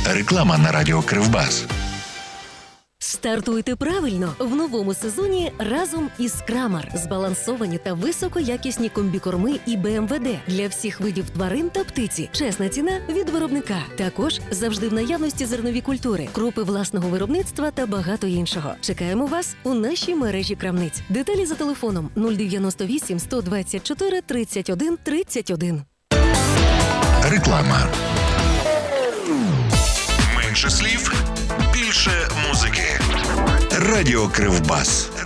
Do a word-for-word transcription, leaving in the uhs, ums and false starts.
Реклама на радіо Кривбас. Стартуйте правильно в новому сезоні разом із Крамар. Збалансовані та високоякісні комбікорми і Б М В Д для всіх видів тварин та птиці. Чесна ціна від виробника. Також завжди в наявності зернові культури, крупи власного виробництва та багато іншого. Чекаємо вас у нашій мережі крамниць. Деталі за телефоном нуль дев'яносто вісім сто двадцять чотири тридцять один тридцять один. Реклама. Менше слів, більше музики. Радіо Кривбас.